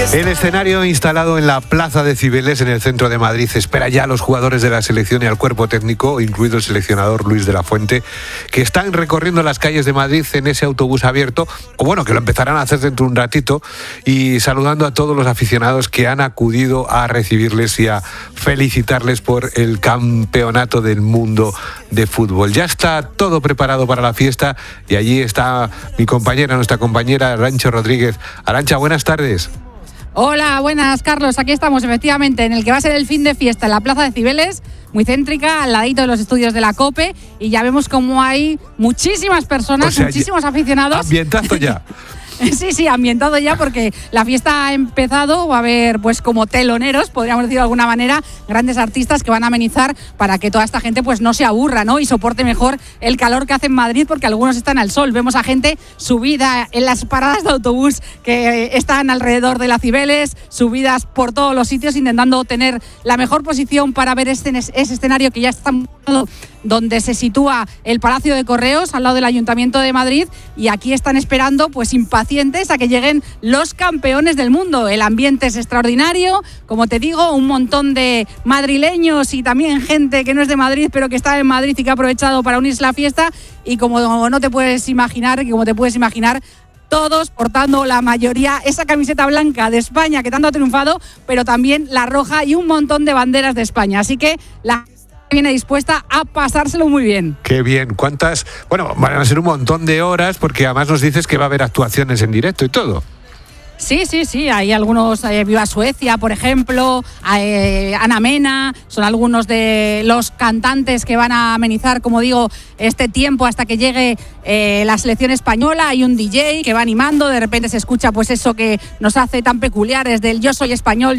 El escenario instalado en la Plaza de Cibeles, en el centro de Madrid, espera ya a los jugadores de la selección y al cuerpo técnico, incluido el seleccionador Luis de la Fuente, que están recorriendo las calles de Madrid en ese autobús abierto, o bueno, que lo empezarán a hacer dentro de un ratito, y saludando a todos los aficionados que han acudido a recibirles y a felicitarles por el campeonato del mundo de fútbol. Ya está todo preparado para la fiesta y allí está nuestra compañera Arantxa Rodríguez. Arantxa, buenas tardes. Hola, buenas, Carlos. Aquí estamos, efectivamente, en el que va a ser el fin de fiesta en la Plaza de Cibeles, muy céntrica, al ladito de los estudios de la COPE, y ya vemos cómo hay muchísimas personas, muchísimos aficionados. Ambientazo ya. Sí, ambientado ya, porque la fiesta ha empezado. Va a haber, pues, como teloneros, podríamos decir de alguna manera, grandes artistas que van a amenizar para que toda esta gente pues no se aburra, ¿no? Y soporte mejor el calor que hace en Madrid, porque algunos están al sol. Vemos a gente subida en las paradas de autobús que están alrededor de la Cibeles, subidas por todos los sitios, intentando tener la mejor posición para ver ese escenario que ya está donde se sitúa el Palacio de Correos, al lado del Ayuntamiento de Madrid, y aquí están esperando, pues, impacientes a que lleguen los campeones del mundo. El ambiente es extraordinario, como te digo, un montón de madrileños y también gente que no es de Madrid, pero que está en Madrid y que ha aprovechado para unirse a la fiesta, y como te puedes imaginar, todos portando, la mayoría, esa camiseta blanca de España que tanto ha triunfado, pero también la roja y un montón de banderas de España. Así que la viene dispuesta a pasárselo muy bien. Qué bien. ¿Cuántas? Bueno, van a ser un montón de horas, porque además nos dices que va a haber actuaciones en directo y todo. Sí, hay algunos, Viva Suecia, por ejemplo, Ana Mena, son algunos de los cantantes que van a amenizar, como digo, este tiempo hasta que llegue la selección española. Hay un DJ que va animando, de repente se escucha pues eso que nos hace tan peculiares del yo soy español,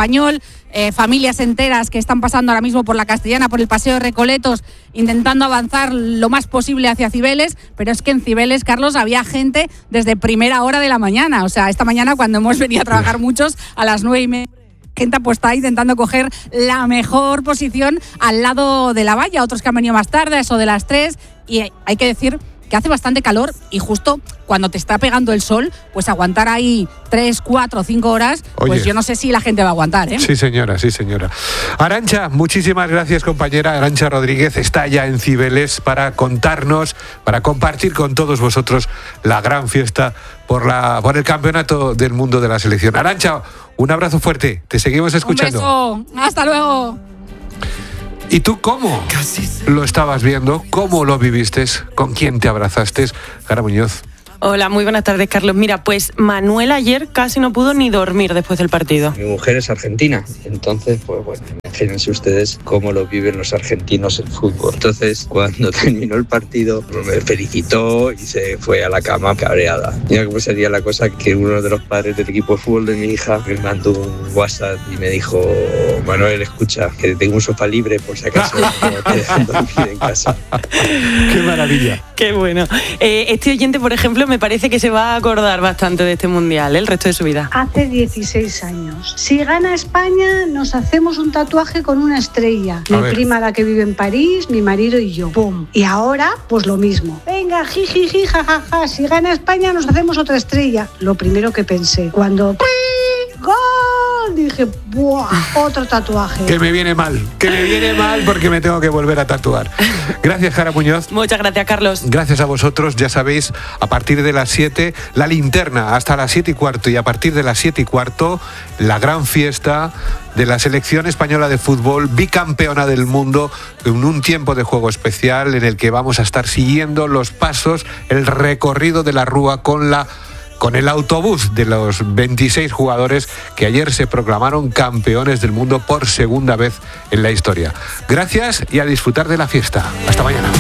familias enteras que están pasando ahora mismo por la Castellana, por el Paseo de Recoletos, intentando avanzar lo más posible hacia Cibeles, pero es que en Cibeles, Carlos, había gente desde primera hora de la mañana, o sea, esta mañana cuando hemos venido a trabajar muchos, a las 9:30, gente pues está intentando coger la mejor posición al lado de la valla, otros que han venido más tarde, eso de las 3, y hay que decir que hace bastante calor, y justo cuando te está pegando el sol, pues aguantar ahí 3, 4, 5 horas, pues oye, yo no sé si la gente va a aguantar, ¿eh? Sí, señora. Arantxa, muchísimas gracias, compañera. Arantxa Rodríguez está ya en Cibeles para contarnos, para compartir con todos vosotros la gran fiesta por el campeonato del mundo de la selección. Arantxa, un abrazo fuerte, te seguimos escuchando. Un beso, hasta luego. ¿Y tú cómo lo estabas viendo? ¿Cómo lo viviste? ¿Con quién te abrazaste? Jara Muñoz. Hola, muy buenas tardes, Carlos. Mira, pues Manuel ayer casi no pudo ni dormir después del partido. Mi mujer es argentina, entonces, pues bueno, imagínense ustedes cómo lo viven los argentinos el fútbol. Entonces, cuando terminó el partido, me felicitó y se fue a la cama cabreada. Mira cómo sería la cosa que uno de los padres del equipo de fútbol de mi hija me mandó un WhatsApp y me dijo: Manuel, escucha, que tengo un sofá libre por si acaso no te dejan dormir en casa. ¡Qué maravilla! ¡Qué bueno! Este oyente, por ejemplo, me parece que se va a acordar bastante de este mundial, el resto de su vida. Hace 16 años. Si gana España, nos hacemos un tatuaje con una estrella. Mi prima, la que vive en París, mi marido y yo. ¡Pum! Y ahora, pues lo mismo. Venga, jijiji, jajaja. Si gana España, nos hacemos otra estrella. Lo primero que pensé, cuando ¡gol! Dije, ¡buah! Otro tatuaje. Que me viene mal porque me tengo que volver a tatuar. Gracias, Jara Muñoz. Muchas gracias, Carlos. Gracias a vosotros. Ya sabéis, a partir de las 7, la linterna hasta las 7:15, y a partir de las 7:15, la gran fiesta de la selección española de fútbol, bicampeona del mundo, en un tiempo de juego especial en el que vamos a estar siguiendo los pasos, el recorrido de la Rúa con el autobús de los 26 jugadores que ayer se proclamaron campeones del mundo por segunda vez en la historia. Gracias y a disfrutar de la fiesta. Hasta mañana.